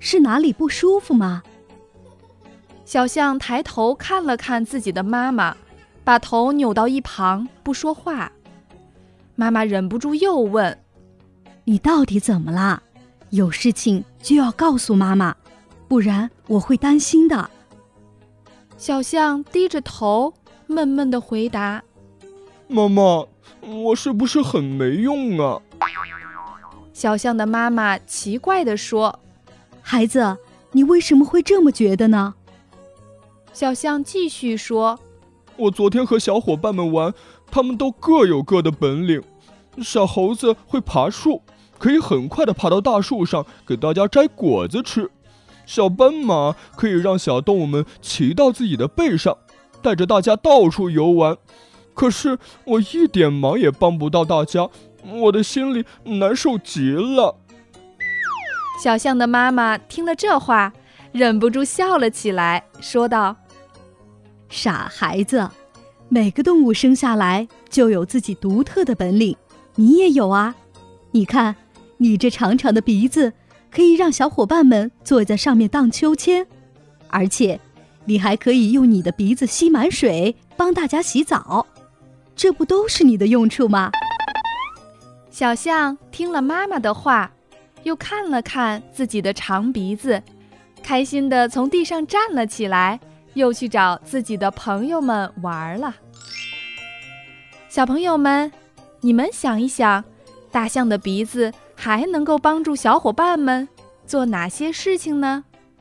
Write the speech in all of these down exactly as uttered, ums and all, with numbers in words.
是哪里不舒服吗？ 小象抬头看了看自己的妈妈，把头扭到一旁不说话。妈妈忍不住又问： 你到底怎么了？有事情就要告诉妈妈，不然我会担心的。 小象低着头闷闷地回答： 妈妈，我是不是很没用啊？ 小象的妈妈奇怪地说： 孩子，你为什么会这么觉得呢？ 小象继续说： 我昨天和小伙伴们玩，他们都各有各的本领。小猴子会爬树，可以很快地爬到大树上给大家摘果子吃。小斑马可以让小动物们骑到自己的背上，带着大家到处游玩。可是我一点忙也帮不到大家，我的心里难受极了。 小象的妈妈听了这话，忍不住笑了起来，说道： 傻孩子，每个动物生下来就有自己独特的本领，你也有啊。你看，你这长长的鼻子可以让小伙伴们坐在上面荡秋千，而且你还可以用你的鼻子吸满水，帮大家洗澡，这不都是你的用处吗？ 小象听了妈妈的话，又看了看自己的长鼻子，开心地从地上站了起来，又去找自己的朋友们玩了。小朋友们，你们想一想，大象的鼻子还能够帮助小伙伴们做哪些事情呢？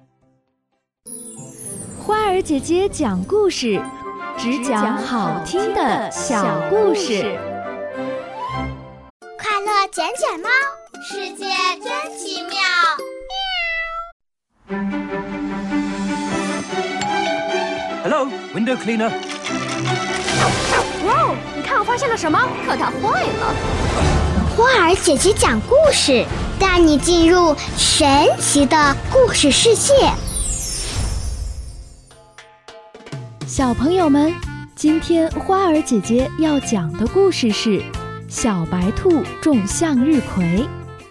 花儿姐姐讲故事，只讲好听的小故事。 快乐捡捡猫，世界真奇妙。 Hello, window cleaner. 哇哦，你看我发现了什么？可它坏了。 花儿姐姐讲故事，带你进入神奇的故事世界。 小朋友们，今天花儿姐姐要讲的故事是小白兔种向日葵。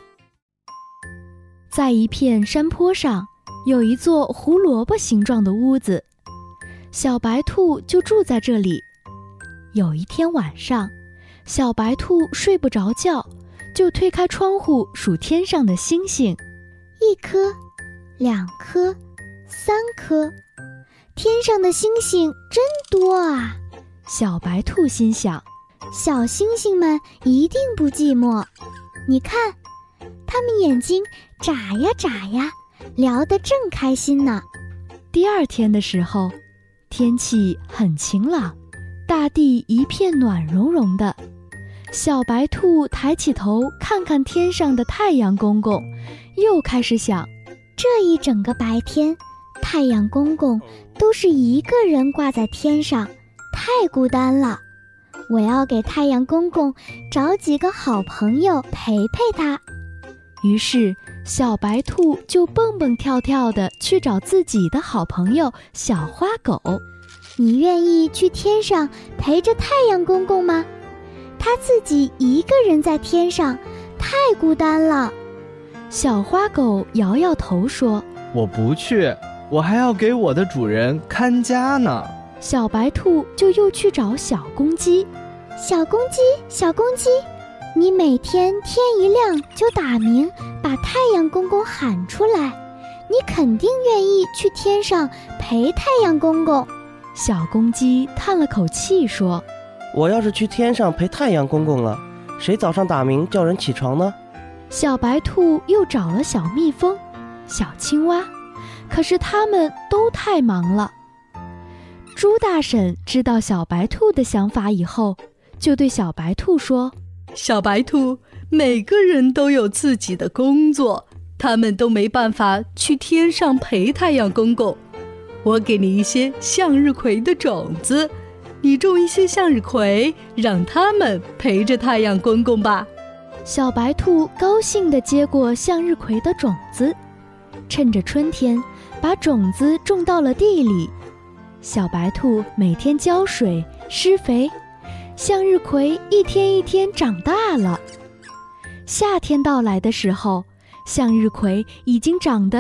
在一片山坡上，有一座胡萝卜形状的屋子，小白兔就住在这里。有一天晚上，小白兔睡不着觉，就推开窗户数天上的星星， 一颗，两颗，三颗，天上的星星真多啊！ 小白兔心想， 小星星们一定不寂寞。你看，它们眼睛眨呀眨呀，聊得正开心呢。 第二天的时候，天气很晴朗，大地一片暖融融的。小白兔抬起头看看天上的太阳公公，又开始想， 这一整个白天，太阳公公都是一个人挂在天上，太孤单了。我要给太阳公公找几个好朋友陪陪他。 于是小白兔就蹦蹦跳跳地去找自己的好朋友小花狗。 你愿意去天上陪着太阳公公吗？他自己一个人在天上，太孤单了。 小花狗摇摇头说， 我不去，我还要给我的主人看家呢。 小白兔就又去找小公鸡。 小公鸡，小公鸡，你每天天一亮就打鸣，把太阳公公喊出来，你肯定愿意去天上陪太阳公公。 小公鸡叹了口气说， 我要是去天上陪太阳公公了，谁早上打鸣叫人起床呢？ 小白兔又找了小蜜蜂、小青蛙，可是他们都太忙了。猪大婶知道小白兔的想法以后，就对小白兔说， 小白兔，每个人都有自己的工作，他们都没办法去天上陪太阳公公。我给你一些向日葵的种子，你种一些向日葵，让他们陪着太阳公公吧。 小白兔高兴地接过向日葵的种子，趁着春天把种子种到了地里。小白兔每天浇水施肥，向日葵一天一天长大了。夏天到来的时候，向日葵已经长得